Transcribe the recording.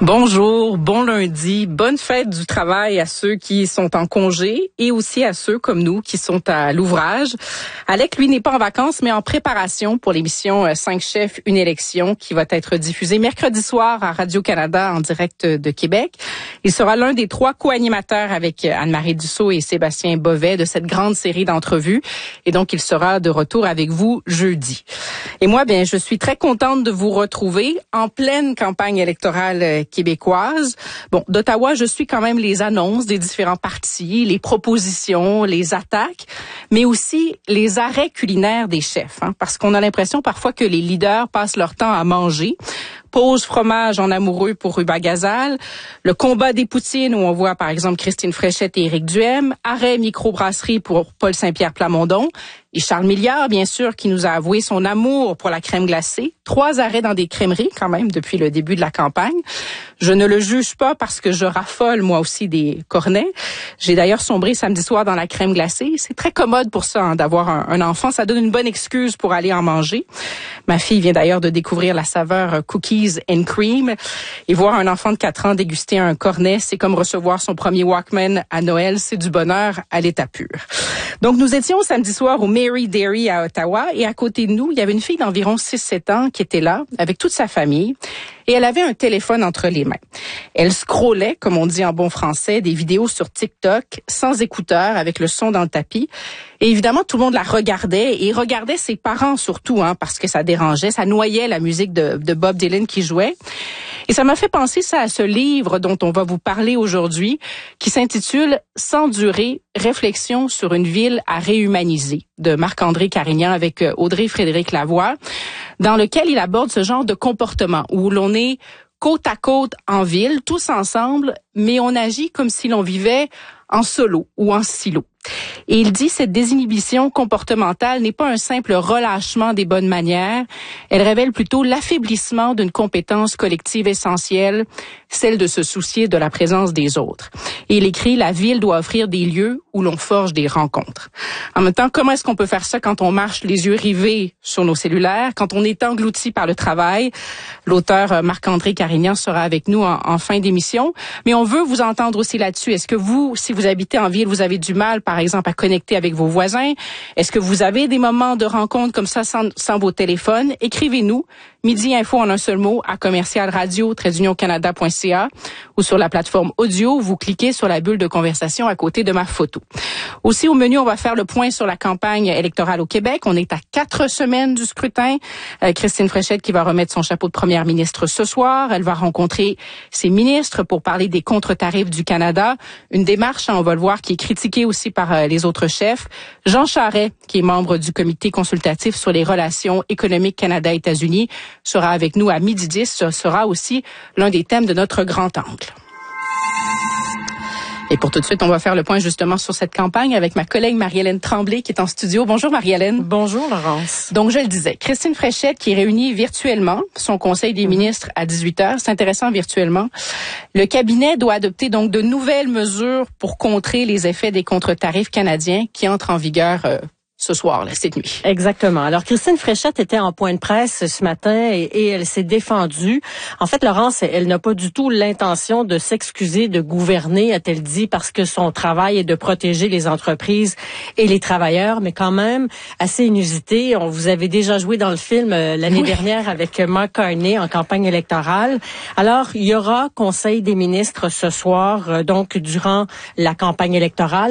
Bonjour, bon lundi, bonne fête du travail à ceux qui sont en congé et aussi à ceux comme nous qui sont à l'ouvrage. Alec, lui, n'est pas en vacances, mais en préparation pour l'émission 5 chefs, une élection qui va être diffusée mercredi soir à Radio-Canada en direct de Québec. Il sera l'un des 3 co-animateurs avec Anne-Marie Dussault et Sébastien Bovet de cette grande série d'entrevues. Et donc, il sera de retour avec vous jeudi. Et moi, je suis très contente de vous retrouver en pleine campagne électorale québécoise. Bon, d'Ottawa, je suis quand même les annonces des différents partis, les propositions, les attaques, mais aussi les arrêts culinaires des chefs, parce qu'on a l'impression parfois que les leaders passent leur temps à manger. Pause fromage en amoureux pour Ruba Gazal, le combat des poutines où on voit par exemple Christine Fréchette et Éric Duhem, arrêt microbrasserie pour Paul Saint-Pierre Plamondon et Charles Milliard, bien sûr, qui nous a avoué son amour pour la crème glacée. 3 arrêts dans des crèmeries quand même depuis le début de la campagne. Je ne le juge pas parce que je raffole moi aussi des cornets. J'ai d'ailleurs sombré samedi soir dans la crème glacée. C'est très commode pour ça d'avoir un enfant. Ça donne une bonne excuse pour aller en manger. Ma fille vient d'ailleurs de découvrir la saveur cookies and cream. Et voir un enfant de 4 ans déguster un cornet, c'est comme recevoir son premier Walkman à Noël. C'est du bonheur à l'état pur. Donc, nous étions samedi soir au Mary Dairy à Ottawa et à côté de nous, il y avait une fille d'environ 6-7 ans qui était là avec toute sa famille et elle avait un téléphone entre les mains. Elle scrollait, comme on dit en bon français, des vidéos sur TikTok sans écouteurs avec le son dans le tapis. Et évidemment, tout le monde la regardait et regardait ses parents surtout, parce que ça dérangeait, ça noyait la musique de Bob Dylan qui jouait. Et ça m'a fait penser ça à ce livre dont on va vous parler aujourd'hui, qui s'intitule « Sans durée, réflexion sur une ville à réhumaniser » de Marc-André Carignan avec Audrey-Frédéric Lavoie, dans lequel il aborde ce genre de comportement où l'on est côte à côte en ville, tous ensemble, mais on agit comme si l'on vivait en solo ou en silo. Et il dit cette désinhibition comportementale n'est pas un simple relâchement des bonnes manières, elle révèle plutôt l'affaiblissement d'une compétence collective essentielle, celle de se soucier de la présence des autres. Et il écrit « La ville doit offrir des lieux où l'on forge des rencontres ». En même temps, comment est-ce qu'on peut faire ça quand on marche les yeux rivés sur nos cellulaires, quand on est englouti par le travail? L'auteur Marc-André Carignan sera avec nous en fin d'émission, mais on veut vous entendre aussi là-dessus. Est-ce que vous, si vous habitez en ville, vous avez du mal, par exemple, à connecter avec vos voisins? Est-ce que vous avez des moments de rencontre comme ça sans vos téléphones? Écrivez-nous, Midi Info en un seul mot, à commercial-radio-canada.ca ou sur la plateforme audio, vous cliquez sur la bulle de conversation à côté de ma photo. Aussi, au menu, on va faire le point sur la campagne électorale au Québec. On est à 4 semaines du scrutin. Christine Fréchette qui va remettre son chapeau de première ministre ce soir. Elle va rencontrer ses ministres pour parler des contre-tarifs du Canada. Une démarche, on va le voir, qui est critiquée aussi par les autres chefs. Jean Charest, qui est membre du comité consultatif sur les relations économiques Canada-États-Unis, sera avec nous à 12h10. Ce sera aussi l'un des thèmes de notre grand angle. Et pour tout de suite, on va faire le point justement sur cette campagne avec ma collègue Marie-Hélène Tremblay qui est en studio. Bonjour Marie-Hélène. Bonjour Laurence. Donc je le disais, Christine Fréchette qui réunit virtuellement son conseil des ministres à 18h. C'est intéressant virtuellement. Le cabinet doit adopter donc de nouvelles mesures pour contrer les effets des contre-tarifs canadiens qui entrent en vigueur ce soir, cette nuit. Exactement. Alors, Christine Fréchette était en point de presse ce matin et elle s'est défendue. En fait, Laurence, elle n'a pas du tout l'intention de s'excuser de gouverner, a-t-elle dit, parce que son travail est de protéger les entreprises et les travailleurs, mais quand même assez inusité. On vous avait déjà joué dans le film l'année dernière avec Mark Carney en campagne électorale. Alors, il y aura Conseil des ministres ce soir, donc durant la campagne électorale.